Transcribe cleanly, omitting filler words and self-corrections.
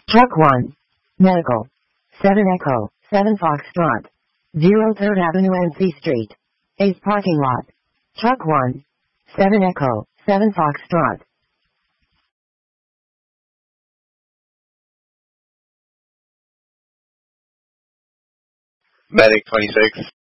Truck 1. Medical. 7 Echo, 7 Foxtrot. 0 3rd Avenue and C Street. Ace parking lot. Truck 1. 7 Echo, 7 Foxtrot. Medic 26.